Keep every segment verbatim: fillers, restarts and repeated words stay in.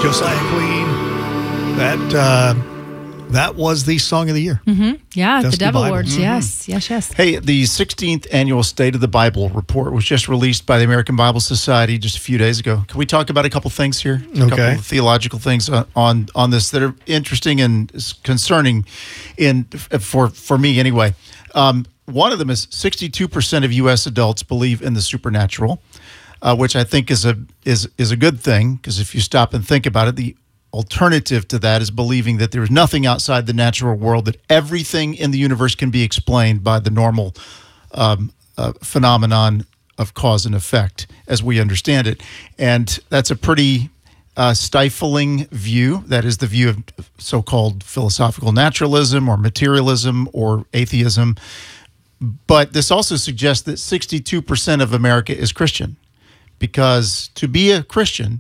Josiah Queen. That uh, that was the song of the year. Mm-hmm. Yeah, Dusty the Devil Bible. Awards. Mm-hmm. Yes, yes, yes. Hey, the sixteenth Annual State of the Bible report was just released by the American Bible Society just a few days ago. Can we talk about a couple things here? A Okay. couple of theological things on, on, on this that are interesting and concerning in for, for me anyway. Um, one of them is sixty-two percent of U S adults believe in the supernatural, uh, which I think is a is is a good thing, because if you stop and think about it, the alternative to that is believing that there is nothing outside the natural world, that everything in the universe can be explained by the normal um, uh, phenomenon of cause and effect as we understand it. And that's a pretty uh, stifling view. That is the view of so-called philosophical naturalism or materialism or atheism. But this also suggests that sixty-two percent of America is Christian, because to be a Christian,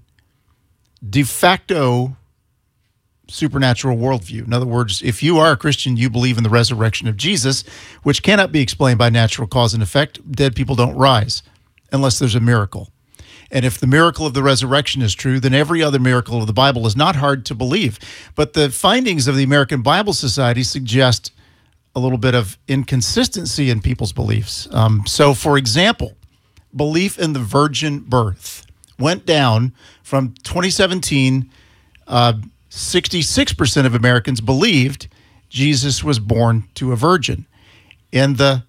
de facto supernatural worldview. In other words, if you are a Christian, you believe in the resurrection of Jesus, which cannot be explained by natural cause and effect. Dead people don't rise unless there's a miracle. And if the miracle of the resurrection is true, then every other miracle of the Bible is not hard to believe. But the findings of the American Bible Society suggest a little bit of inconsistency in people's beliefs. Um, so, for example, belief in the virgin birth went down from twenty seventeen. Uh, sixty-six percent of Americans believed Jesus was born to a virgin. In the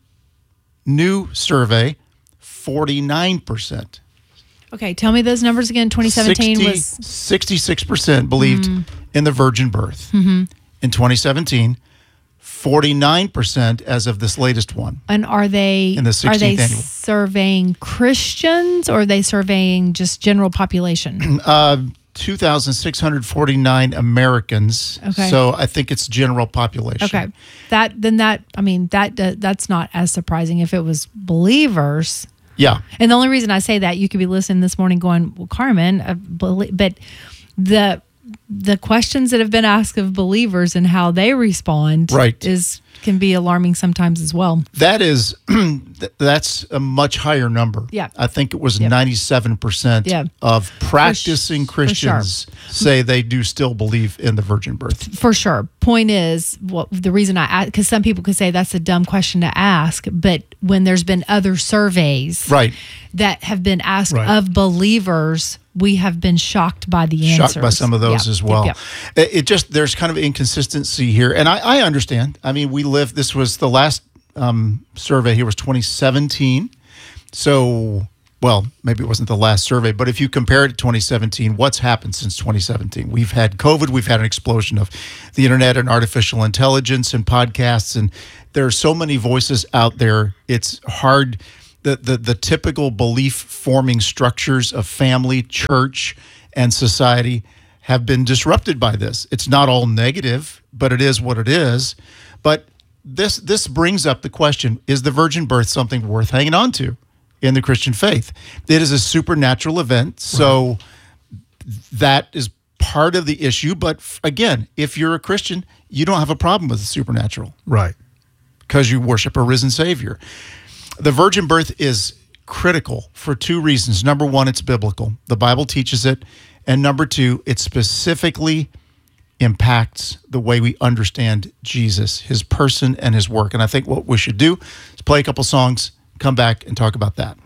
new survey, forty-nine percent. Okay, tell me those numbers again. twenty seventeen sixty, was... sixty-six percent believed mm. in the virgin birth. Mm-hmm. In twenty seventeen, forty-nine percent as of this latest one. And are they, in the are they annual. surveying Christians, or are they surveying just general population? uh, two thousand six hundred forty-nine Americans. Okay. So I think it's general population. Okay. That then that I mean that uh, that's not as surprising if it was believers. Yeah. And the only reason I say that, you could be listening this morning going, "Well, Carmen, uh, belie-, but the the questions that have been asked of believers and how they respond right. is can be alarming sometimes as well." That is, that's a much higher number. Yeah. I think it was yep. ninety-seven percent yeah. of practicing for, Christians for sure. say they do still believe in the virgin birth. For sure. Point is, what the reason I, because some people could say that's a dumb question to ask, but when there's been other surveys right. that have been asked right. of believers, we have been shocked by the answers. Shocked by some of those yep. as well. Yep. Yep. It, it just, there's kind of inconsistency here. And I, I understand. I mean, we live, this was the last um, survey here was twenty seventeen. So, well, maybe it wasn't the last survey, but if you compare it to twenty seventeen, what's happened since twenty seventeen? We've had COVID, we've had an explosion of the internet and artificial intelligence and podcasts, and there are so many voices out there. It's hard. The, the, the typical belief-forming structures of family, church, and society have been disrupted by this. It's not all negative, but it is what it is. But this this brings up the question, is the virgin birth something worth hanging on to in the Christian faith? It is a supernatural event, so right. that is part of the issue. But again, if you're a Christian, you don't have a problem with the supernatural. Right. Because you worship a risen Savior. The virgin birth is critical for two reasons. Number one, it's biblical. The Bible teaches it. And number two, it specifically impacts the way we understand Jesus, his person and his work. And I think what we should do is play a couple songs, come back and talk about that.